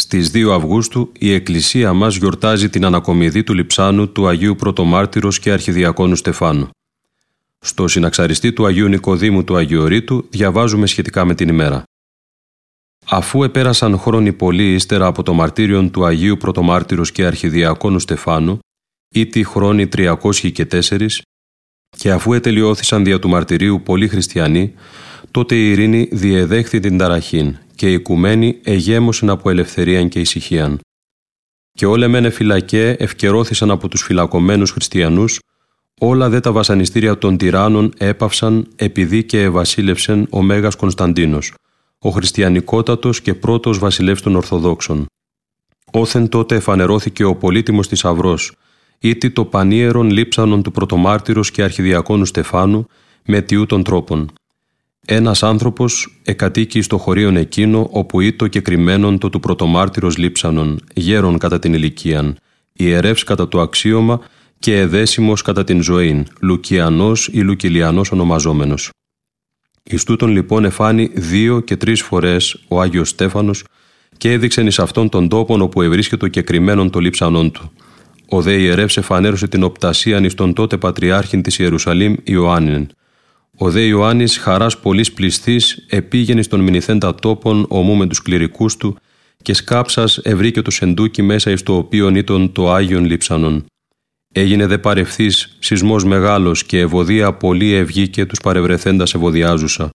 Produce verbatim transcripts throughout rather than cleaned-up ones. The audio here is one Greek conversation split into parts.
Στις δύο Αυγούστου η Εκκλησία μας γιορτάζει την ανακομιδή του λειψάνου του Αγίου Πρωτομάρτυρος και Αρχιδιακόνου Στεφάνου. Στο συναξαριστή του Αγίου Νικοδήμου του Αγιορείτου διαβάζουμε σχετικά με την ημέρα. Αφού επέρασαν χρόνοι πολλοί ύστερα από το μαρτύριον του Αγίου Πρωτομάρτυρος και Αρχιδιακόνου Στεφάνου, ήτι χρόνοι τριακόσιοι και τέσσερις, και αφού ετελειώθησαν δια του μαρτυρίου πολλοί χριστιανοί, τότε η ειρήνη διεδέχθη την ταραχήν και η οικουμένη εγέμωσεν από ελευθερίαν και ησυχίαν. Και όλε μένε φυλακέ ευκαιρώθησαν από τους φυλακωμένους χριστιανούς, όλα δε τα βασανιστήρια των τυράννων έπαυσαν επειδή και ευασίλευσεν ο Μέγας Κωνσταντίνος, ο χριστιανικότατος και πρώτος βασιλεύς των Ορθοδόξων. Όθεν τότε εφανερώθηκε ο πολύτιμος θησαυρός, ήτι το πανίερον λείψανον του Πρωτομάρτυρος και Αρχιδιακόνου Στεφάνου με τιούτων τρόπων. Ένας άνθρωπος εκατοίκει στο χωρίον εκείνο όπου ήτο και κρυμμένον το του Πρωτομάρτυρος λείψανον, γέρον κατά την ηλικίαν, ιερεύς κατά το αξίωμα και εδέσιμος κατά την ζωήν, Λουκιανός ή Λουκιλιανός ονομαζόμενος. Εις τούτον λοιπόν εφάνει δύο και τρεις φορές ο Άγιος Στέφανος και έδειξεν εις αυτόν τον τόπον όπου ευρίσκετο και κρυμμένον το λείψανόν του. Ο δε ιερεύς εφανέρωσε την οπτασίαν εις τον τότε Πατριάρχην της Ιερουσαλήμ Ιωάννην. Ο δε Ιωάννης χαράς πολλής πληστής επήγαινε στον μηνυθέντα τόπον ομού με τους κληρικούς του και σκάψας ευρήκε το σεντούκι μέσα εις το οποίον ήταν το Άγιον λείψανον. Έγινε δε παρευθύς σεισμός μεγάλος και ευωδία πολύ ευγήκε τους παρευρεθέντας ευωδιάζουσα.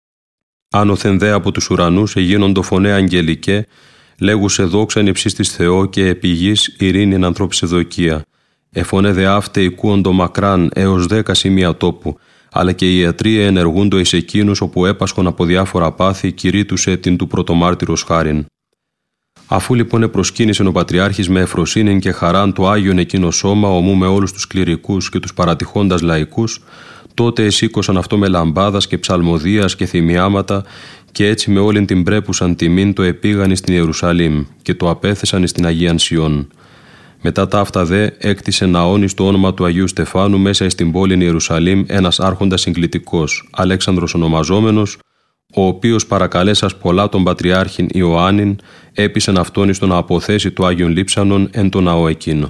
Άνωθεν δε από τους ουρανούς εγίνοντο φωνέ αγγελικέ, λέγουσε δόξαν υψής της Θεό και επί γης ειρήνην ανθρώπισε δοκία. Εφωνέ δε αύτε οικούοντο μακράν έως δέκα σημεία τόπου, αλλά και οι ιατροί ενεργούντο εις εκείνους όπου έπασχον από διάφορα πάθη κηρύττουσε την του Πρωτομάρτυρος χάριν. Αφού λοιπόν επροσκύνησεν ο Πατριάρχης με εφροσύνην και χαράν το Άγιον εκείνο σώμα ομού με όλους τους κληρικούς και τους παρατυχώντας λαϊκούς, τότε εσήκωσαν αυτό με λαμπάδας και ψαλμοδίας και θυμιάματα και έτσι με όλην την πρέπουσαν τιμήν το επήγαν στην Ιερουσαλήμ και το απέθεσαν στην Αγίαν Σιών. Μετά τα αυτά δε έκτισε ναόν στο όνομα του Αγίου Στεφάνου μέσα στην πόλην Ιερουσαλήμ ένας άρχοντας συγκλητικός, Αλέξανδρος ονομαζόμενος, ο οποίος παρακαλέσας πολλά τον Πατριάρχην Ιωάννην, έπεισεν αυτόν εις το να αποθέσει το Άγιον Λείψανον εν το ναό εκείνο.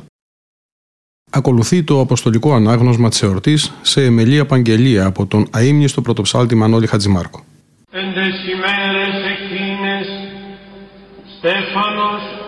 Ακολουθεί το αποστολικό ανάγνωσμα της εορτής σε εμελή απαγγελία από τον αείμνηστο πρωτοψάλτη Μανώλη Χατζημάρκο. Εν τες ημέρες εκείνες, Στέφανος,